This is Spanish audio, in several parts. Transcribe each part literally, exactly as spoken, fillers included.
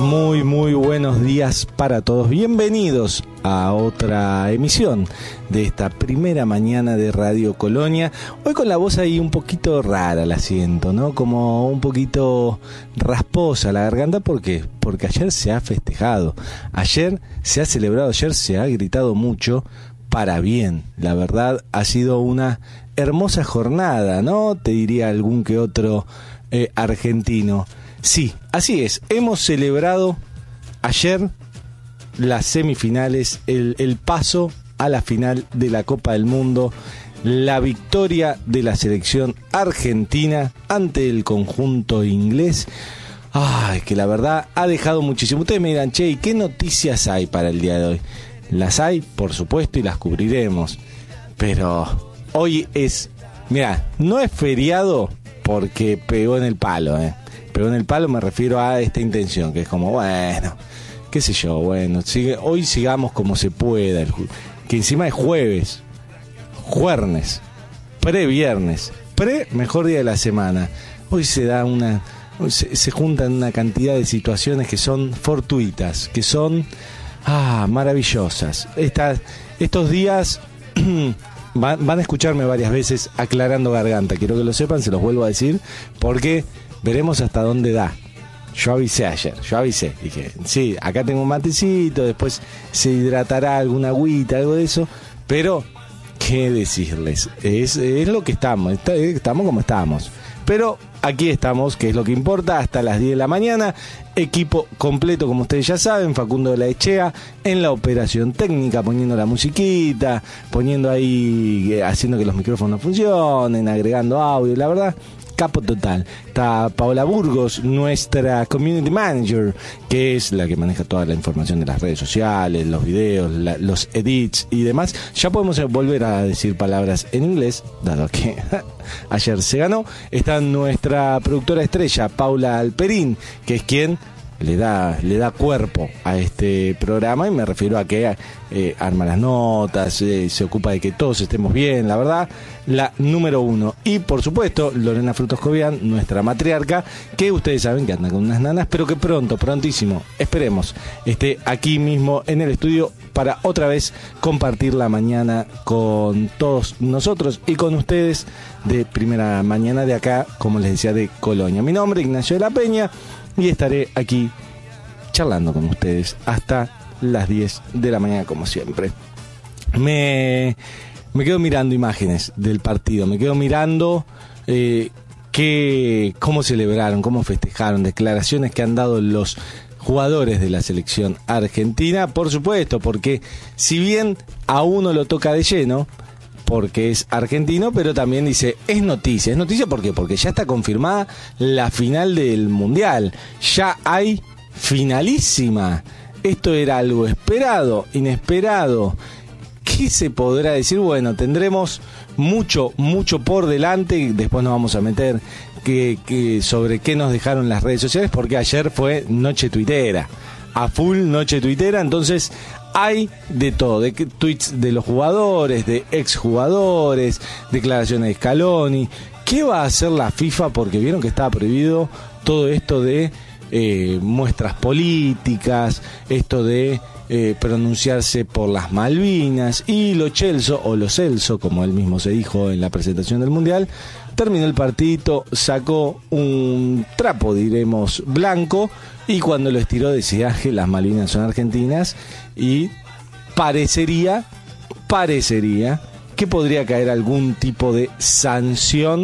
Muy, muy buenos días para todos. Bienvenidos a otra emisión de esta primera mañana de Radio Colonia. Hoy con la voz ahí un poquito rara la siento, ¿no? Como un poquito rasposa la garganta. ¿Por qué? Porque ayer se ha festejado. Ayer se ha celebrado, ayer se ha gritado mucho para bien. La verdad ha sido una hermosa jornada, ¿no? Te diría algún que otro eh, argentino. Sí, así es. Hemos celebrado ayer las semifinales, el, el paso a la final de la Copa del Mundo, la victoria de la selección argentina ante el conjunto inglés. Ay, que la verdad ha dejado muchísimo. Ustedes me dirán, che, ¿y qué noticias hay para el día de hoy? Las hay, por supuesto, y las cubriremos. Pero hoy es, mira, no es feriado porque pegó en el palo, ¿eh? Pero en el palo me refiero a esta intención, que es como, bueno, qué sé yo, bueno, sigue, hoy sigamos como se pueda, el, que encima es jueves, jueves, pre-viernes, pre mejor día de la semana. Hoy se da una, se, se juntan una cantidad de situaciones que son fortuitas, que son, ah, maravillosas. Estas, estos días van, van a escucharme varias veces aclarando garganta, quiero que lo sepan, se los vuelvo a decir, porque veremos hasta dónde da. Yo avisé ayer, yo avisé. Dije, sí, acá tengo un matecito, después se hidratará alguna agüita, algo de eso. Pero, ¿qué decirles? Es, es lo que estamos, está, estamos como estamos. Pero aquí estamos, que es lo que importa, hasta las diez de la mañana. Equipo completo, como ustedes ya saben, Facundo de la Echea en la operación técnica, poniendo la musiquita, poniendo ahí, haciendo que los micrófonos funcionen, agregando audio, la verdad, capo total. Está Paola Burgos, nuestra community manager, que es la que maneja toda la información de las redes sociales, los videos, la, los edits y demás. Ya podemos volver a decir palabras en inglés, dado que ayer se ganó. Está nuestra productora estrella, Paula Alperín, que es quien le da le da cuerpo a este programa, y me refiero a que eh, arma las notas, eh, se ocupa de que todos estemos bien, la verdad, la número uno. Y por supuesto, Lorena Frutos Cobian, nuestra matriarca, que ustedes saben que anda con unas nanas, pero que pronto, prontísimo, esperemos, esté aquí mismo en el estudio para otra vez compartir la mañana con todos nosotros y con ustedes de primera mañana de acá, como les decía, de Colonia. Mi nombre es Ignacio de la Peña, y estaré aquí charlando con ustedes hasta las diez de la mañana, como siempre. Me, me quedo mirando imágenes del partido, me quedo mirando eh, que, cómo celebraron, cómo festejaron, declaraciones que han dado los jugadores de la selección argentina, por supuesto, porque si bien a uno lo toca de lleno, porque es argentino, pero también dice, es noticia. ¿Es noticia por qué? Porque ya está confirmada la final del Mundial. Ya hay finalísima. Esto era algo esperado, inesperado. ¿Qué se podrá decir? Bueno, tendremos mucho, mucho por delante. Después nos vamos a meter que, que sobre qué nos dejaron las redes sociales, porque ayer fue noche tuitera. A full noche tuitera, entonces hay de todo, de tweets de los jugadores, de exjugadores, declaraciones de Scaloni. ¿Qué va a hacer la FIFA? Porque vieron que estaba prohibido todo esto de eh, muestras políticas, esto de eh, pronunciarse por las Malvinas. Y lo Celso, o lo Celso, como él mismo se dijo en la presentación del Mundial, terminó el partidito, sacó un trapo, diremos, blanco, y cuando lo estiró decía que las Malvinas son argentinas, y parecería, parecería que podría caer algún tipo de sanción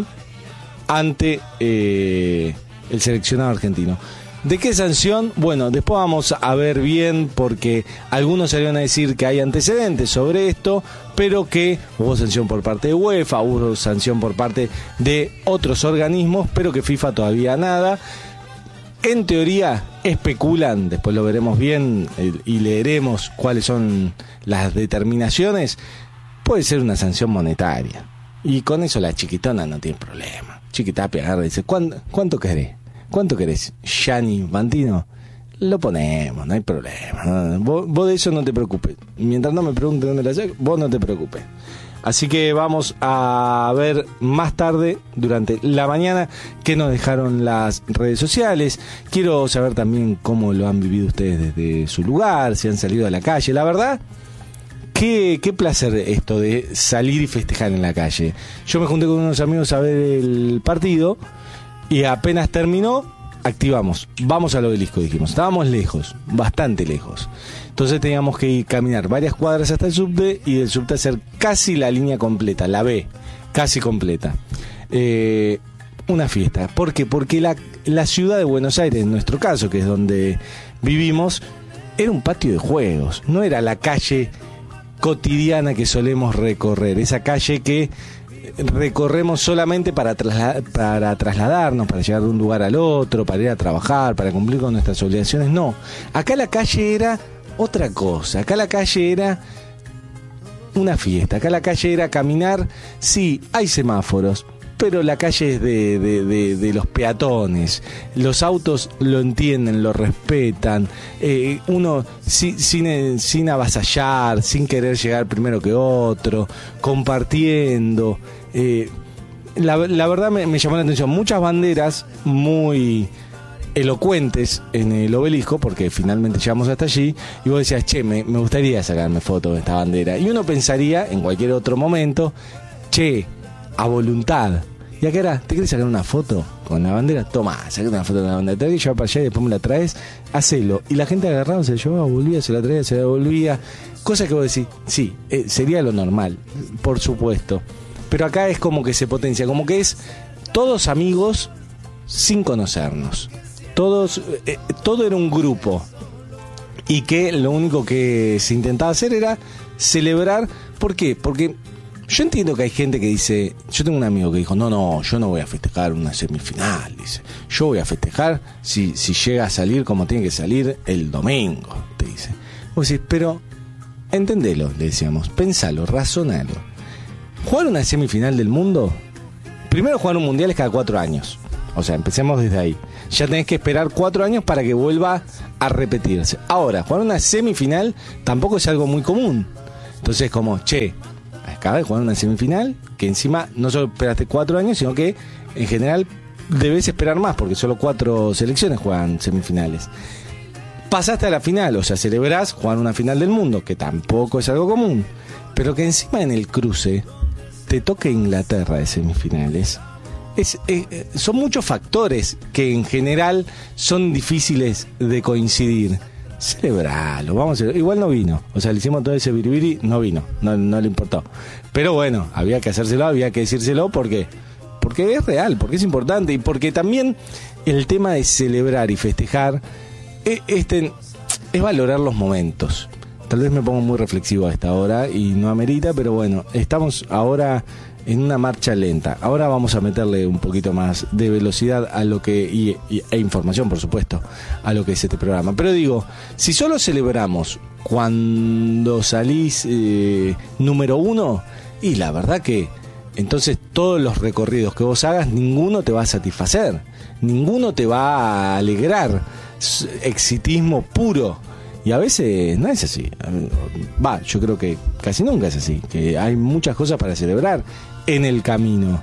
ante eh, el seleccionado argentino. ¿De qué sanción? Bueno, después vamos a ver bien, porque algunos salieron a decir que hay antecedentes sobre esto, pero que hubo sanción por parte de UEFA, hubo sanción por parte de otros organismos, pero que FIFA todavía nada. En teoría especulan, después lo veremos bien y leeremos cuáles son las determinaciones. Puede ser una sanción monetaria, y con eso la chiquitona no tiene problema. Chiquitapia agarra y dice, ¿cuánto, cuánto querés? ¿Cuánto querés? Gianni Infantino, lo ponemos, no hay problema. No, vos, vos de eso no te preocupes. Mientras no me pregunten dónde la saco, vos no te preocupes. Así que vamos a ver más tarde, durante la mañana, qué nos dejaron las redes sociales. Quiero saber también cómo lo han vivido ustedes desde su lugar, si han salido a la calle. La verdad, qué, qué placer esto de salir y festejar en la calle. Yo me junté con unos amigos a ver el partido y apenas terminó, activamos, vamos al Obelisco, dijimos. Estábamos lejos, bastante lejos. Entonces teníamos que ir caminar varias cuadras hasta el subte y del subte hacer casi la línea completa, la B, casi completa. Eh, una fiesta. ¿Por qué? Porque la, la ciudad de Buenos Aires, en nuestro caso, que es donde vivimos, era un patio de juegos, no era la calle cotidiana que solemos recorrer, esa calle que recorremos solamente para, trasla- para trasladarnos, para llegar de un lugar al otro, para ir a trabajar, para cumplir con nuestras obligaciones. No, acá la calle era otra cosa, acá la calle era una fiesta, acá la calle era caminar, sí, hay semáforos, pero la calle es de, de, de, de los peatones, los autos lo entienden, lo respetan, eh, uno sin, sin, sin avasallar, sin querer llegar primero que otro, compartiendo. Eh, la, la verdad me, me llamó la atención, muchas banderas muy elocuentes en el Obelisco, porque finalmente llegamos hasta allí, y vos decías, che, me, me gustaría sacarme fotos de esta bandera, y uno pensaría en cualquier otro momento, che, a voluntad. Y acá era, ¿te querés sacar una foto con la bandera? Tomá, sacate una foto con la bandera. Te voy a llevar para allá y después me la traes, hacelo. Y la gente agarraba, se la llevaba, volvía, se la traía, se la devolvía. Cosa que vos decís, sí, eh, sería lo normal, por supuesto. Pero acá es como que se potencia, como que es todos amigos sin conocernos. Todos, eh, todo era un grupo. Y que lo único que se intentaba hacer era celebrar. ¿Por qué? Porque yo entiendo que hay gente que dice, yo tengo un amigo que dijo, no, no, yo no voy a festejar una semifinal, dice, yo voy a festejar si, si llega a salir como tiene que salir el domingo, te dice. Vos decís, pero entendelo, le decíamos, pensalo, razonalo. Jugar una semifinal del mundo, primero jugar un mundial es cada cuatro años, o sea, empecemos desde ahí. Ya tenés que esperar cuatro años para que vuelva a repetirse. Ahora, jugar una semifinal tampoco es algo muy común. Entonces, como, che, acabas de jugar una semifinal, que encima no solo esperaste cuatro años, sino que en general debes esperar más, porque solo cuatro selecciones juegan semifinales. Pasaste a la final, o sea, celebrás jugar una final del mundo, que tampoco es algo común, pero que encima en el cruce te toque Inglaterra de semifinales. Es, eh, son muchos factores que en general son difíciles de coincidir. Celebralo, vamos a... Igual no vino, o sea, le hicimos todo ese biribiri, no vino, no, no le importó. Pero bueno, había que hacérselo, había que decírselo, porque porque es real, porque es importante y porque también el tema de celebrar y festejar es, este, es valorar los momentos. Tal vez me pongo muy reflexivo a esta hora y no amerita, pero bueno, estamos ahora en una marcha lenta. Ahora vamos a meterle un poquito más de velocidad a lo que y, y, e información, por supuesto, a lo que es este programa. Pero digo, si solo celebramos cuando salís eh, número uno, y la verdad que entonces todos los recorridos que vos hagas, ninguno te va a satisfacer, ninguno te va a alegrar. Exitismo puro. Y a veces no es así. Va, yo creo que casi nunca es así. Que hay muchas cosas para celebrar en el camino.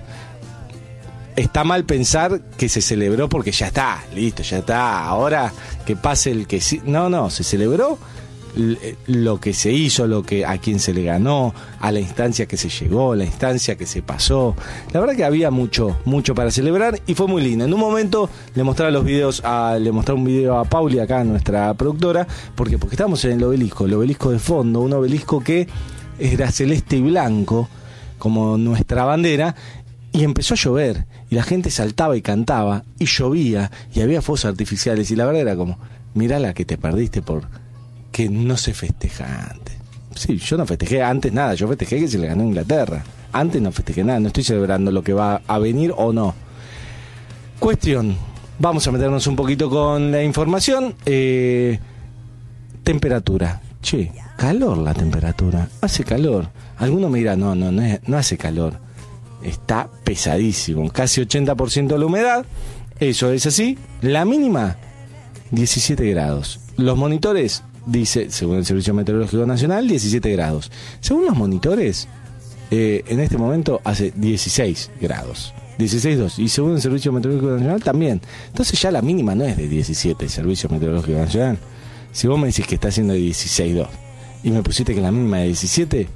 Está mal pensar que se celebró porque ya está, listo, ya está. Ahora que pase el que sí. No, no, se celebró lo que se hizo, lo que a quien se le ganó, a la instancia que se llegó, la instancia que se pasó. La verdad que había mucho, mucho para celebrar y fue muy lindo. En un momento le mostraba los videos, a, le mostraba un video a Pauli, acá nuestra productora, porque porque estamos en el obelisco, el obelisco de fondo, un obelisco que era celeste y blanco, como nuestra bandera, y empezó a llover, y la gente saltaba y cantaba, y llovía, y había fuegos artificiales, y la verdad era como, mirá la que te perdiste por que no se festeja antes. Sí, yo no festejé antes nada, yo festejé que se le ganó a Inglaterra. Antes no festejé nada, no estoy celebrando lo que va a venir o no. Cuestión, vamos a meternos un poquito con la información. Eh, temperatura. Che, calor la temperatura, hace calor. Alguno me dirá, no, no, no, es, no hace calor. Está pesadísimo, casi ochenta por ciento de la humedad. Eso es así. La mínima, diecisiete grados. Los monitores, dice, según el Servicio Meteorológico Nacional, diecisiete grados. Según los monitores, eh, en este momento hace dieciséis grados. dieciséis dos. Y según el Servicio Meteorológico Nacional también. Entonces ya la mínima no es de diecisiete, el Servicio Meteorológico Nacional. Si vos me decís que está haciendo de dieciséis dos y me pusiste que la mínima es de diecisiete,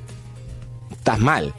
estás mal.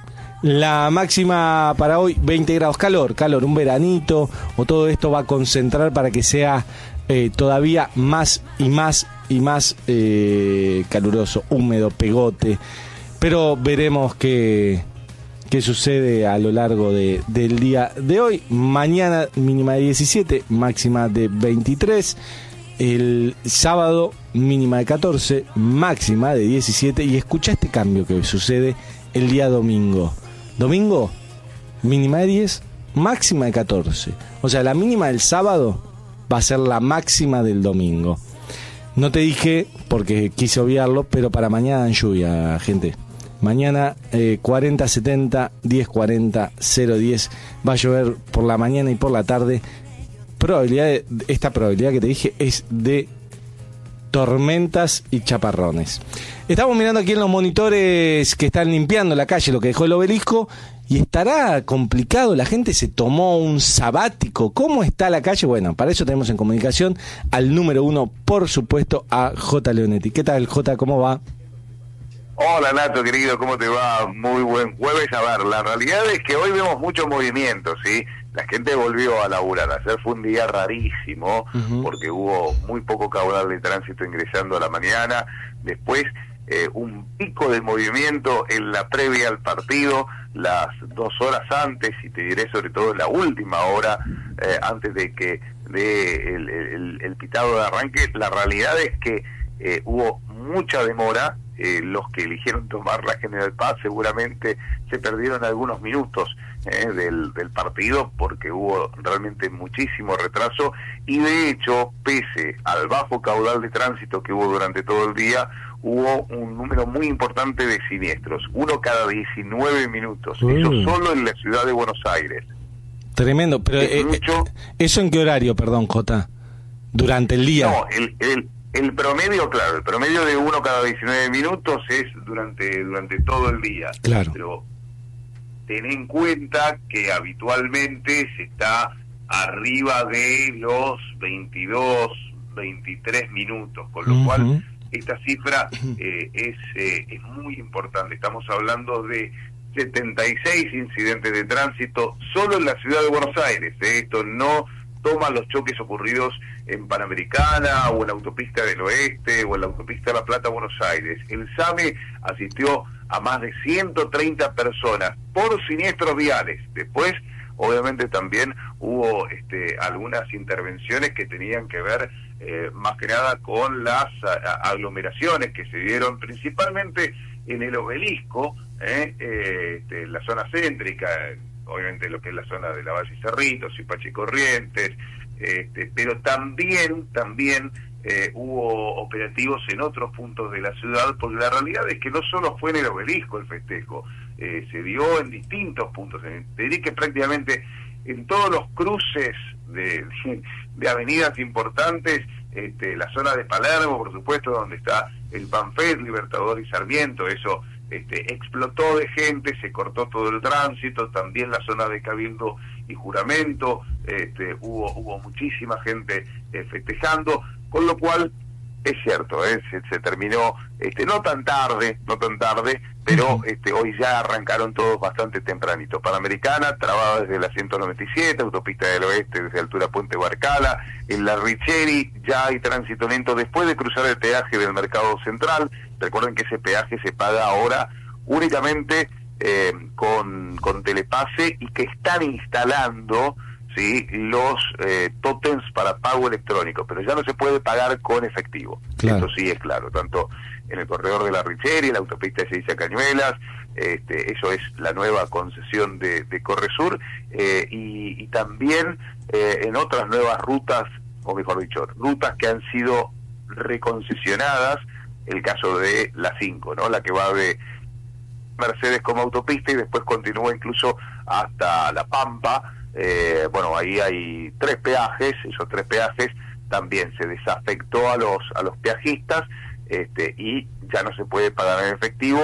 La máxima para hoy, veinte grados, calor, calor, un veranito, o todo esto va a concentrar para que sea eh, todavía más y más y más eh, caluroso, húmedo, pegote. Pero veremos qué, qué sucede a lo largo de, del día de hoy. Mañana mínima de diecisiete, máxima de veintitrés. El sábado mínima de catorce, máxima de diecisiete. Y escucha este cambio que sucede el día domingo. Domingo, mínima de diez, máxima de catorce. O sea, la mínima del sábado va a ser la máxima del domingo. No te dije, porque quise obviarlo, pero para mañana en lluvia, gente. Mañana eh, cuarenta setenta, diez cuarenta, cero diez. Va a llover por la mañana y por la tarde. Probabilidad de, esta probabilidad que te dije es de tormentas y chaparrones. Estamos mirando aquí en los monitores que están limpiando la calle, lo que dejó el obelisco, y estará complicado. La gente se tomó un sabático. ¿Cómo está la calle? Bueno, para eso tenemos en comunicación al número uno, por supuesto, a J. Leonetti. ¿Qué tal, J? ¿Cómo va? Hola, Nato, querido, ¿cómo te va? Muy buen jueves. A ver, la realidad es que hoy vemos mucho movimiento, ¿sí? La gente volvió a laburar. Ayer fue un día rarísimo, uh-huh. porque hubo muy poco caudal de tránsito ingresando a la mañana. Después, eh, un pico de movimiento en la previa al partido, las dos horas antes, y te diré sobre todo la última hora, eh, antes de que de el, el, el pitado de arranque. La realidad es que eh, hubo mucha demora. Eh, los que eligieron tomar la General Paz seguramente se perdieron algunos minutos eh, del, del partido, porque hubo realmente muchísimo retraso, y de hecho, pese al bajo caudal de tránsito que hubo durante todo el día, hubo un número muy importante de siniestros, uno cada diecinueve minutos, mm. eso solo en la ciudad de Buenos Aires. Tremendo, pero eh, mucho... ¿eso en qué horario, perdón, Jota? ¿Durante el día? No, el... el El promedio, claro, el promedio de uno cada diecinueve minutos es durante durante todo el día. Claro. Pero ten en cuenta que habitualmente se está arriba de los veintidós, veintitrés minutos, con lo uh-huh. cual esta cifra eh, es, eh, es muy importante. Estamos hablando de setenta y seis incidentes de tránsito solo en la ciudad de Buenos Aires. ¿eh? Esto no toma los choques ocurridos en Panamericana o en la autopista del Oeste o en la autopista de La Plata, Buenos Aires. El SAME asistió a más de ciento treinta personas por siniestros viales. Después, obviamente, también hubo este, algunas intervenciones que tenían que ver eh, más que nada con las a, aglomeraciones que se dieron principalmente en el obelisco, eh, eh, este, en la zona céntrica, obviamente lo que es la zona de la Valle Cerritos, Suipacha y Corrientes, este, pero también también eh, hubo operativos en otros puntos de la ciudad, porque la realidad es que no solo fue en el obelisco el festejo, eh, se dio en distintos puntos, en, te diré que prácticamente en todos los cruces de, de avenidas importantes, este, la zona de Palermo, por supuesto, donde está el Panfet, Libertador y Sarmiento, eso Este, explotó de gente, se cortó todo el tránsito, también la zona de Cabildo y Juramento, este, hubo hubo muchísima gente eh, festejando, con lo cual es cierto, eh, se, se terminó este, no tan tarde, no tan tarde, pero este, hoy ya arrancaron todos bastante tempranito. Panamericana, trabada desde la ciento noventa y siete, autopista del Oeste desde altura Puente Barcala, en la Richeri ya hay tránsito lento después de cruzar el peaje del Mercado Central. Recuerden que ese peaje se paga ahora únicamente eh, con, con telepase, y que están instalando ¿sí? los eh, tótems para pago electrónico, pero ya no se puede pagar con efectivo. Claro. Eso sí es claro, tanto en el corredor de la Richeri, en la autopista de Seiza Cañuelas, este, eso es la nueva concesión de, de Corresur, eh, y, y también eh, en otras nuevas rutas, o mejor dicho, rutas que han sido reconcesionadas, el caso de la cinco, ¿no? La que va de Mercedes como autopista y después continúa incluso hasta La Pampa. Eh, bueno, ahí hay tres peajes, esos tres peajes también se desafectó a los a los peajistas, este, y ya no se puede pagar en efectivo.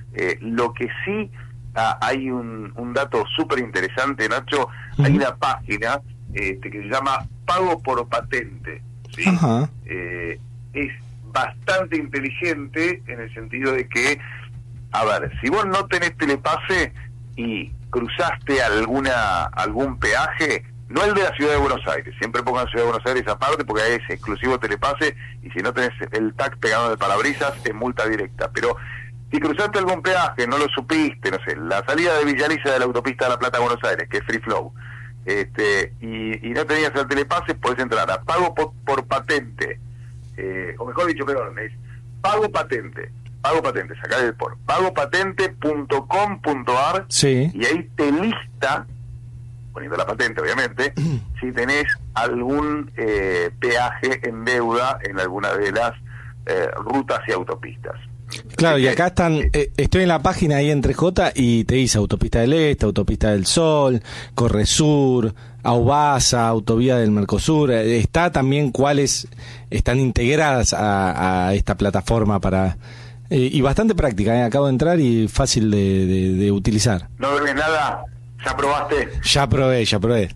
Eh, lo que sí ah, hay un, un dato súper interesante, Nacho, uh-huh. Hay una página este, que se llama Pago por Patente, ¿sí? Uh-huh. Eh, es bastante inteligente en el sentido de que, a ver, si vos no tenés telepase y cruzaste alguna algún peaje, no el de la Ciudad de Buenos Aires, siempre pongan Ciudad de Buenos Aires aparte porque ahí es exclusivo telepase y si no tenés el tag pegado en el parabrisas es multa directa, pero si cruzaste algún peaje, no lo supiste, no sé, la salida de Villaliza de la autopista de La Plata a Buenos Aires, que es Free Flow, este, y, y no tenías el telepase, podés entrar a Pago por, por Patente, eh, o mejor dicho, perdón, es Pago Patente, Pago Patente, sacar el por, pago patente punto com punto a r, sí. Y ahí te lista, poniendo la patente obviamente, si tenés algún eh, peaje en deuda en alguna de las eh, rutas y autopistas. Claro, y acá están, eh, estoy en la página ahí en tres J y te dice Autopista del Este, Autopista del Sol, Corresur, Aubasa, Autovía del Mercosur, eh, está también cuáles están integradas a, a esta plataforma para eh, y bastante práctica, eh, acabo de entrar y fácil de, de, de utilizar. ¿No debes nada? ¿Ya probaste? Ya probé, ya probé.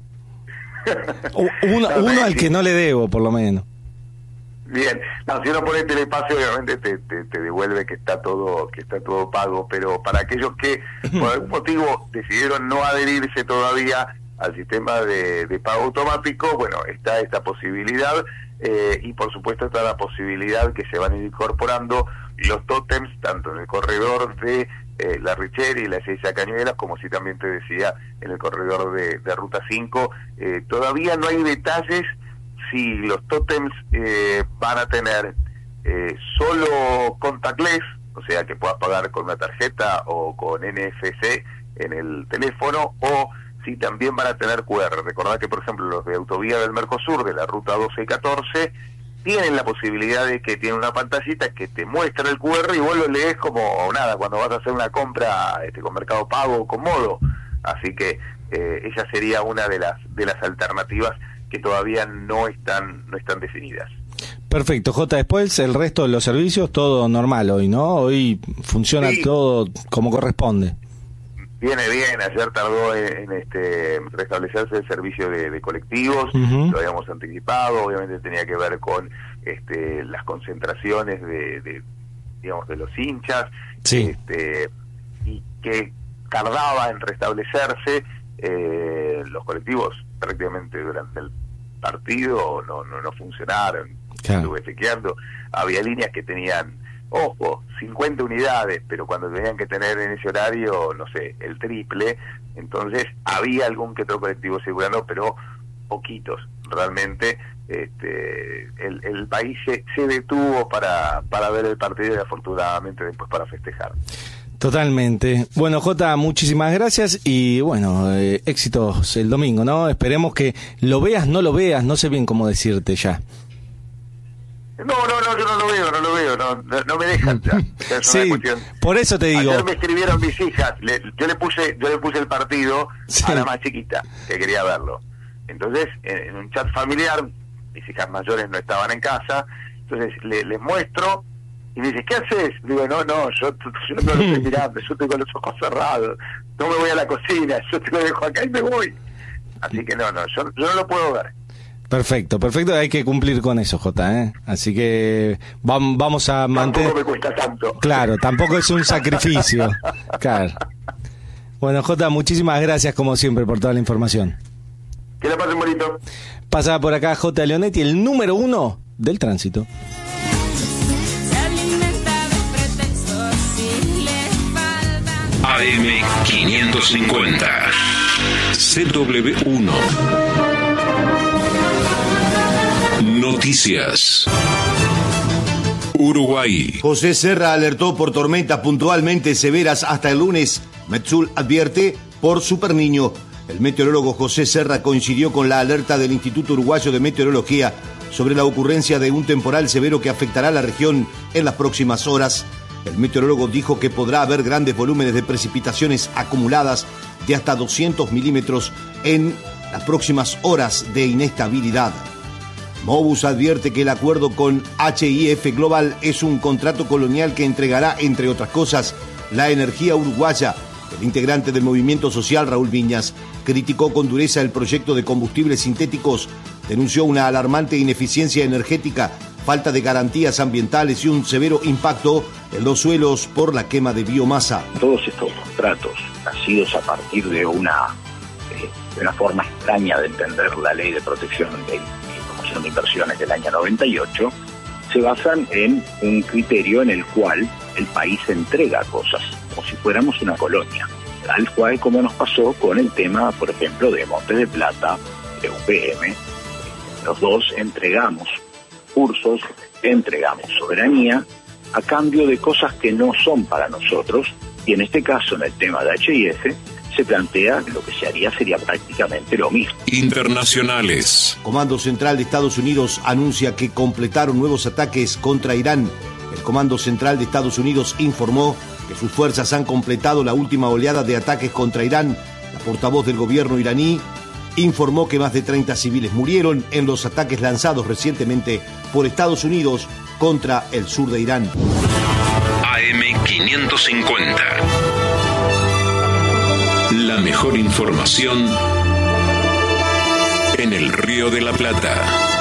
uno, uno al que no le debo, por lo menos. Bien, no, si uno pone telepase obviamente te, te, te devuelve que está todo que está todo pago, pero para aquellos que por algún motivo decidieron no adherirse todavía al sistema de, de pago automático, bueno, está esta posibilidad eh, y por supuesto está la posibilidad que se van a ir incorporando los tótems tanto en el corredor de eh, la Richeri y la Ezeiza Cañuelas, como si también te decía en el corredor de, de Ruta cinco. Eh, todavía no hay detalles si los tótems eh, van a tener eh, solo contactless, o sea que puedas pagar con una tarjeta o con N F C en el teléfono, o si también van a tener Q R. Recordad que, por ejemplo, los de Autovía del Mercosur, de la ruta doce y catorce, tienen la posibilidad de que tiene una pantallita que te muestra el Q R y vos lo lees como nada, cuando vas a hacer una compra este, con Mercado Pago o con Modo. Así que eh, esa sería una de las de las alternativas que todavía no están no están definidas. Perfecto, J. Después el resto de los servicios, todo normal hoy, ¿no? Hoy funciona sí. Todo como corresponde. Viene bien, ayer tardó en, en este restablecerse el servicio de, de colectivos, uh-huh. Lo habíamos anticipado, obviamente tenía que ver con este, las concentraciones de, de digamos de los hinchas, sí. este, y que tardaba en restablecerse. Eh, los colectivos prácticamente durante el partido no no, no funcionaron, claro. Estuve chequeando, había líneas que tenían, ojo, cincuenta unidades, pero cuando tenían que tener en ese horario, no sé, el triple, entonces había algún que otro colectivo circulando, pero poquitos, realmente. Este, el, el país se, se detuvo para, para ver el partido y afortunadamente después para festejar. Totalmente. Bueno, Jota, muchísimas gracias y bueno, eh, éxitos el domingo, ¿no? Esperemos que lo veas, no lo veas, no sé bien cómo decirte ya. No, no, no, yo no lo veo, no lo veo, no, no, no me dejan ya. Es sí, por eso te digo. Ayer me escribieron mis hijas, le, yo le puse yo le puse el partido sí. A la más chiquita, que quería verlo. Entonces, en, en un chat familiar, mis hijas mayores no estaban en casa, entonces le, les muestro. Y me dice, ¿qué haces? Digo, no, no, yo, yo no lo estoy mirando, yo estoy con los ojos cerrados, no me voy a la cocina, yo te lo dejo acá y me voy. Así que no, no, yo, yo no lo puedo ver. Perfecto, perfecto, hay que cumplir con eso, Jota, ¿eh? Así que vam, vamos a mantener... Tampoco me cuesta tanto. Claro, tampoco es un sacrificio. Claro. Bueno, Jota, muchísimas gracias como siempre por toda la información. Que la pasen bonito. Pasa por acá J. Leonetti, el número uno del tránsito. A M quinientos cincuenta C W uno Noticias. Uruguay. José Serra alertó por tormentas puntualmente severas hasta el lunes. Metsul advierte por Super Niño. El meteorólogo José Serra coincidió con la alerta del Instituto Uruguayo de Meteorología sobre la ocurrencia de un temporal severo que afectará a la región en las próximas horas. El meteorólogo dijo que podrá haber grandes volúmenes de precipitaciones acumuladas de hasta doscientos milímetros en las próximas horas de inestabilidad. Mobus advierte que el acuerdo con H I F Global es un contrato colonial que entregará, entre otras cosas, la energía uruguaya. El integrante del movimiento social, Raúl Viñas, criticó con dureza el proyecto de combustibles sintéticos, denunció una alarmante ineficiencia energética, falta de garantías ambientales y un severo impacto en los suelos por la quema de biomasa. Todos estos contratos, nacidos a partir de una, eh, de una forma extraña de entender la ley de protección de, y promoción de inversiones del año noventa y ocho, se basan en un criterio en el cual el país entrega cosas, como si fuéramos una colonia, tal cual como nos pasó con el tema, por ejemplo, de Montes de Plata, de U P M. Los dos entregamos cursos, entregamos soberanía a cambio de cosas que no son para nosotros, y en este caso, en el tema de H I F, se plantea que lo que se haría sería prácticamente lo mismo. Internacionales. Comando Central de Estados Unidos anuncia que completaron nuevos ataques contra Irán. El Comando Central de Estados Unidos informó que sus fuerzas han completado la última oleada de ataques contra Irán. La portavoz del gobierno iraní informó que más de treinta civiles murieron en los ataques lanzados recientemente por Estados Unidos contra el sur de Irán. A M quinientos cincuenta. La mejor información en el Río de la Plata.